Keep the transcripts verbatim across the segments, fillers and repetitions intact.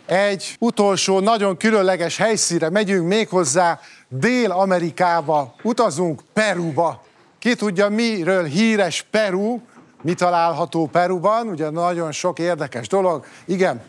egy utolsó, nagyon különleges helyszínre megyünk, méghozzá Dél-Amerikába utazunk, Peruba. Ki tudja, miről híres Peru, mi található Peruban, ugye nagyon sok érdekes dolog. Igen,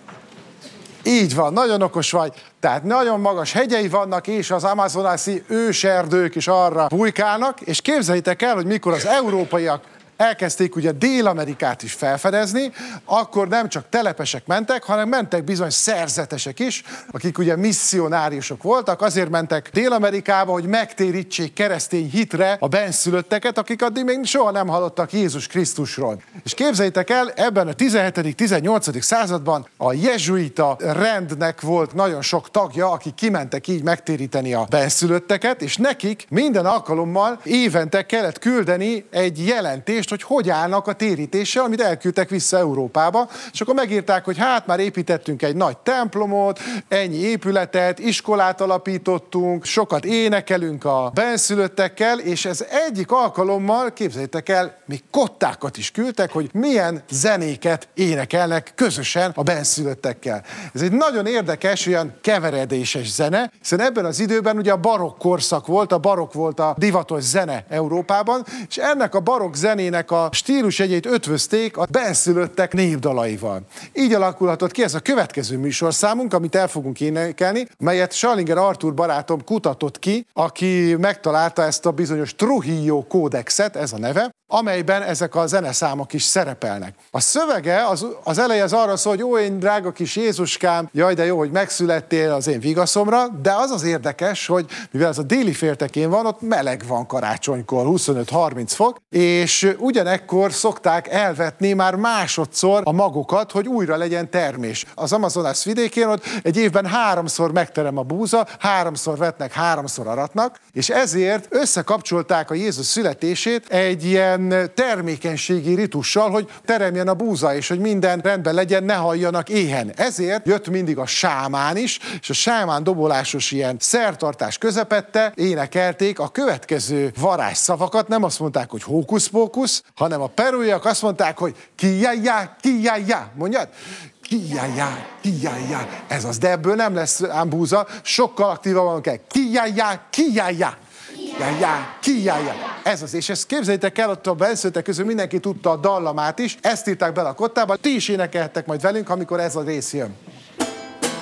így van, nagyon okos vagy. Tehát nagyon magas hegyei vannak, és az amazonasi őserdők is arra bujkálnak, és képzeljétek el, hogy mikor az európaiak elkezdték ugye Dél-Amerikát is felfedezni, akkor nem csak telepesek mentek, hanem mentek bizony szerzetesek is, akik ugye misszionáriusok voltak, azért mentek Dél-Amerikába, hogy megtérítsék keresztény hitre a benszülötteket, akik addig még soha nem hallottak Jézus Krisztusról. És képzeljétek el, ebben a tizenhetedik-tizennyolcadik században a jezsuita rendnek volt nagyon sok tagja, akik kimentek így megtéríteni a benszülötteket, és nekik minden alkalommal évente kellett küldeni egy jelentést, hogy hogy állnak a térítéssel, amit elküldtek vissza Európába, és akkor megírták, hogy hát már építettünk egy nagy templomot, ennyi épületet, iskolát alapítottunk, sokat énekelünk a benszülöttekkel, és ez egyik alkalommal, képzeljétek el, még kottákat is küldtek, hogy milyen zenéket énekelnek közösen a benszülöttekkel. Ez egy nagyon érdekes, olyan keveredéses zene, hiszen ebben az időben ugye a barokk korszak volt, a barokk volt a divatos zene Európában, és ennek a barokk zenének a stílusjegyeit ötvözték a benszülöttek népdalaival. Így alakulhatott ki ez a következő műsorszámunk, amit el fogunk énekelni, melyet Schallinger Artúr barátom kutatott ki, aki megtalálta ezt a bizonyos Trujillo kódexet, ez a neve, amelyben ezek a zeneszámok is szerepelnek. A szövege az, az eleje az arra szól, hogy ó, én drága kis Jézuskám, jaj, de jó, hogy megszülettél az én vigaszomra, de az az érdekes, hogy mivel ez a déli féltekén van, ott meleg van karácsonykor, huszonöt-harminc fok, és ugyanekkor szokták elvetni már másodszor a magokat, hogy újra legyen termés. Az Amazonas vidékén ott egy évben háromszor megterem a búza, háromszor vetnek, háromszor aratnak, és ezért összekapcsolták a Jézus születését egy ilyen termékenységi ritussal, hogy teremjen a búza, és hogy minden rendben legyen, ne halljanak éhen. Ezért jött mindig a sámán is, és a sámán dobolásos ilyen szertartás közepette énekelték a következő varázsszavakat, nem azt mondták, hogy hókusz-pókusz, hanem a perúiak azt mondták, hogy kijjjjá, kijjjjá, mondjad? Kijjjjá, kijjjjá, ez az, de ebből nem lesz ám búza, sokkal aktívabban kell. Kijjjjá, kijjjjá. Kijjjjá, kijjjjá. Ez az, és ezt képzeljétek el, ott a benszülöttek közül mindenki tudta a dallamát is, ezt írták bele a kottába, ti is énekelhettek majd velünk, amikor ez a rész jön.